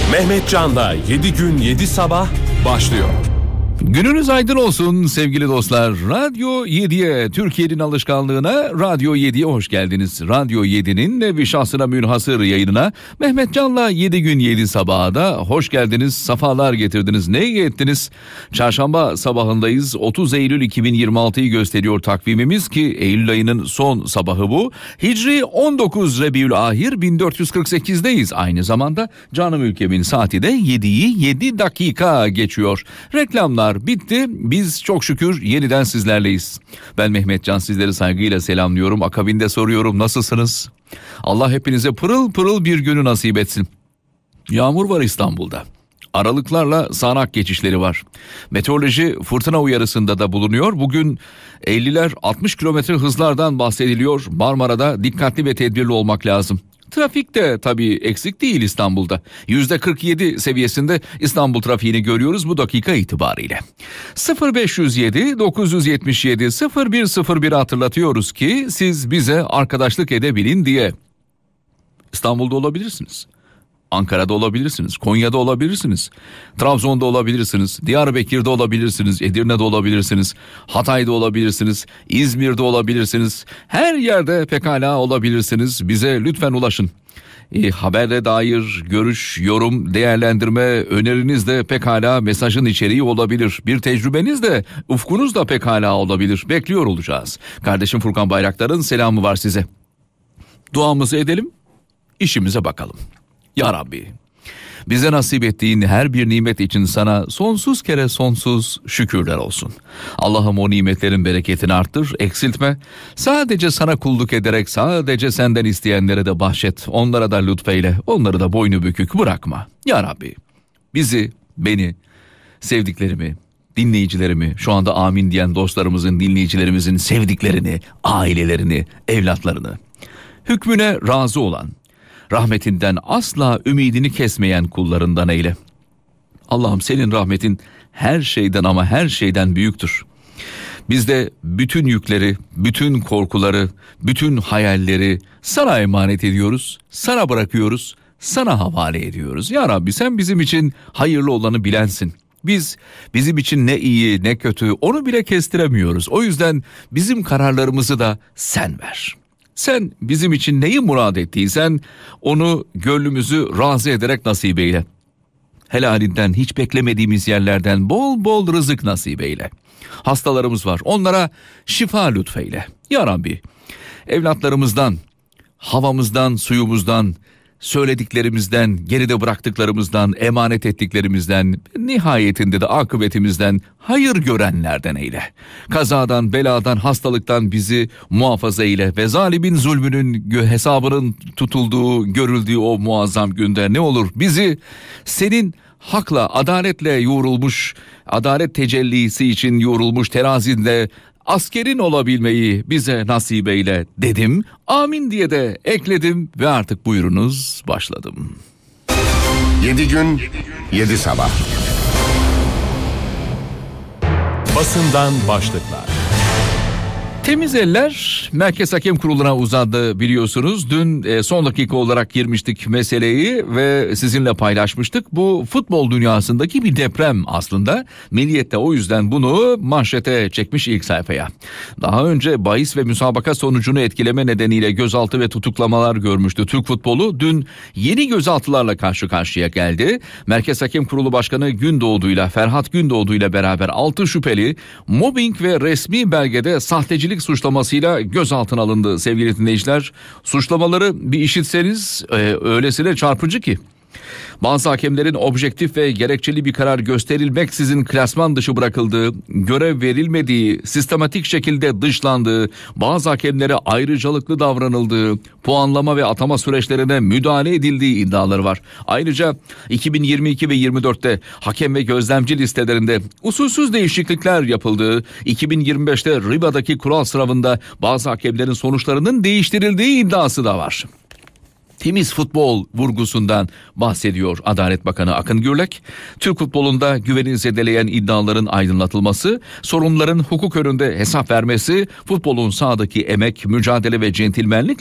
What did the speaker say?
Mehmet Can'la 7 gün 7 sabah başlıyor. Gününüz aydın olsun sevgili dostlar. Radyo 7'ye, Türkiye'nin alışkanlığına Radyo 7'ye hoş geldiniz. Radyo 7'nin nevi şahsına münhasır yayınına Mehmet Can'la 7 gün 7 sabaha da hoş geldiniz. Safalar getirdiniz. Ne iyi ettiniz? Çarşamba sabahındayız. 30 Eylül 2026'yı gösteriyor takvimimiz ki Eylül ayının son sabahı bu. Hicri 19 Rebiülahir 1448'deyiz. Aynı zamanda canım ülkemin saati de 7'yi 7 dakika geçiyor. Reklamlar bitti. Biz çok şükür yeniden sizlerleyiz. Ben Mehmet Can, sizleri saygıyla selamlıyorum. Akabinde soruyorum, nasılsınız? Allah hepinize pırıl pırıl bir günü nasip etsin. Yağmur var İstanbul'da. Aralıklarla sağanak geçişleri var. Meteoroloji fırtına uyarısında da bulunuyor. Bugün 50'ler 60 kilometre hızlardan bahsediliyor. Marmara'da dikkatli ve tedbirli olmak lazım. Trafik de tabii eksik değil İstanbul'da. %47 seviyesinde İstanbul trafiğini görüyoruz bu dakika itibariyle. 0507 977 0101 hatırlatıyoruz ki siz bize arkadaşlık edebilin diye. İstanbul'da olabilirsiniz. Ankara'da olabilirsiniz, Konya'da olabilirsiniz, Trabzon'da olabilirsiniz, Diyarbakır'da olabilirsiniz, Edirne'de olabilirsiniz, Hatay'da olabilirsiniz, İzmir'de olabilirsiniz. Her yerde pekala olabilirsiniz. Bize lütfen ulaşın. Habere dair görüş, yorum, değerlendirme, öneriniz de pekala mesajın içeriği olabilir. Bir tecrübeniz de, ufkunuz da pekala olabilir. Bekliyor olacağız. Kardeşim Furkan Bayraktar'ın selamı var size. Duamızı edelim, işimize bakalım. Ya Rabbi, bize nasip ettiğin her bir nimet için sana sonsuz kere sonsuz şükürler olsun. Allah'ım o nimetlerin bereketini arttır, eksiltme. Sadece sana kulluk ederek sadece senden isteyenlere de bahşet. Onlara da lütfeyle, onları da boynu bükük bırakma. Ya Rabbi, bizi, beni, sevdiklerimi, dinleyicilerimi, şu anda amin diyen dostlarımızın, dinleyicilerimizin sevdiklerini, ailelerini, evlatlarını, hükmüne razı olan, rahmetinden asla ümidini kesmeyen kullarından eyle. Allah'ım, senin rahmetin her şeyden ama her şeyden büyüktür. Biz de bütün yükleri, bütün korkuları, bütün hayalleri sana emanet ediyoruz, sana bırakıyoruz, sana havale ediyoruz. Ya Rabbi, sen bizim için hayırlı olanı bilensin. Biz bizim için ne iyi ne kötü onu bile kestiremiyoruz. O yüzden bizim kararlarımızı da sen ver. Sen bizim için neyi murad ettiysen onu gönlümüzü razı ederek nasip eyle. Helalinden hiç beklemediğimiz yerlerden bol bol rızık nasip eyle. Hastalarımız var, onlara şifa lütfeyle. Ya Rabbi, evlatlarımızdan, havamızdan, suyumuzdan, söylediklerimizden, geride bıraktıklarımızdan, emanet ettiklerimizden, nihayetinde de akıbetimizden hayır görenlerden eyle. Kazadan, beladan, hastalıktan bizi muhafaza eyle ve zalimin zulmünün hesabının tutulduğu, görüldüğü o muazzam günde ne olur bizi senin hakla, adaletle yoğrulmuş, adalet tecellisi için yoğrulmuş terazinde askerin olabilmeyi bize nasip eyle dedim. Amin diye de ekledim ve artık buyurunuz başladım. 7 gün 7 sabah. Basından başlıklar. Temiz eller Merkez Hakem Kurulu'na uzandı biliyorsunuz. Dün son dakika olarak girmiştik meseleyi ve sizinle paylaşmıştık. Bu futbol dünyasındaki bir deprem aslında. Milliyet de o yüzden bunu manşete çekmiş ilk sayfaya. Daha önce bahis ve müsabaka sonucunu etkileme nedeniyle gözaltı ve tutuklamalar görmüştü Türk futbolu. Dün yeni gözaltılarla karşı karşıya geldi. Merkez Hakem Kurulu Başkanı Ferhat Gündoğdu'yla beraber 6 şüpheli mobbing ve resmi belgede sahtecilik suçlamasıyla gözaltına alındı sevgili dinleyiciler. Suçlamaları bir işitseniz öylesine çarpıcı ki. Bazı hakemlerin objektif ve gerekçeli bir karar gösterilmeksizin klasman dışı bırakıldığı, görev verilmediği, sistematik şekilde dışlandığı, bazı hakemlere ayrıcalıklı davranıldığı, puanlama ve atama süreçlerine müdahale edildiği iddiaları var. Ayrıca 2022 ve 24'te hakem ve gözlemci listelerinde usulsüz değişiklikler yapıldığı, 2025'te Riba'daki kural sınavında bazı hakemlerin sonuçlarının değiştirildiği iddiası da var. Temiz futbol vurgusundan bahsediyor Adalet Bakanı Akın Gürlek. Türk futbolunda güveni zedeleyen iddiaların aydınlatılması, sorunların hukuk önünde hesap vermesi, futbolun sahadaki emek, mücadele ve centilmenlik